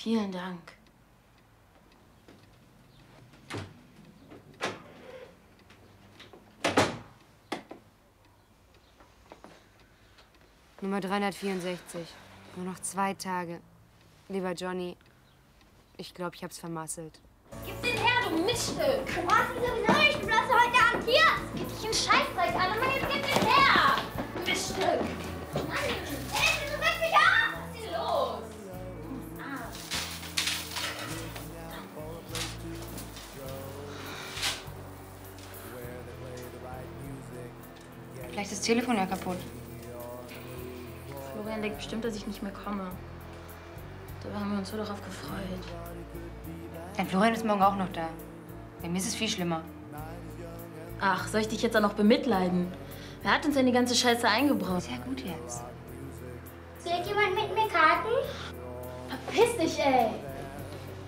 Vielen Dank. Nummer 364. Nur noch 2 Tage. Lieber Johnny, ich glaube, ich hab's vermasselt. Gib den her, du Miststück! Du brauchst mich sowieso nicht, du bleibst heute Abend hier! Gib dich einen Scheißdreck an, Mann, jetzt gib den her! Miststück! Mann, ey, du weck mich ab! Was ist hier los? Vielleicht ist das Telefon ja kaputt. Florian denkt bestimmt, dass ich nicht mehr komme. Da haben wir uns so darauf gefreut. Dein Florian ist morgen auch noch da. Bei mir ist es viel schlimmer. Ach, soll ich dich jetzt auch noch bemitleiden? Wer hat uns denn die ganze Scheiße eingebracht? Sehr gut jetzt. Spielt jemand mit mir Karten? Verpiss dich, ey!